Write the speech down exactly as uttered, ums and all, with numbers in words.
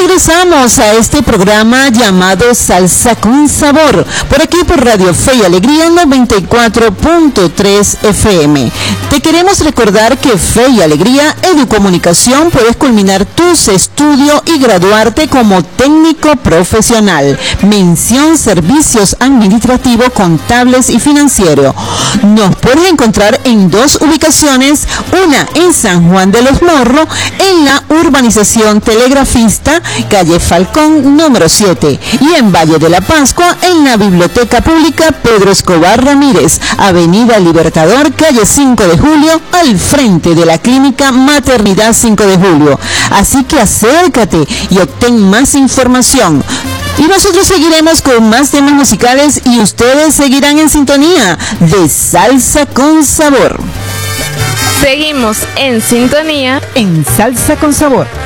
regresamos a este programa llamado Salsa con Sabor, por aquí por Radio Fe y Alegría noventa y cuatro punto tres F M. Te queremos recordar que Fe y Alegría Educomunicación puedes culminar tus estudios y graduarte como técnico profesional. Mención Servicios Administrativos, Contables y Financiero. Nos puedes encontrar en dos ubicaciones, una en San Juan de los Morros, en la urbanización Telegrafista, calle Falcón, número siete, y en Valle de la Pascua, en la Biblioteca Pública Pedro Escobar Ramírez, avenida Libertador, calle cinco de julio, al frente de la Clínica Maternidad cinco de julio. Así que acércate y obtén más información. Y nosotros seguiremos con más temas musicales y ustedes seguirán en sintonía de Salsa con Sabor. Seguimos en sintonía en Salsa con Sabor.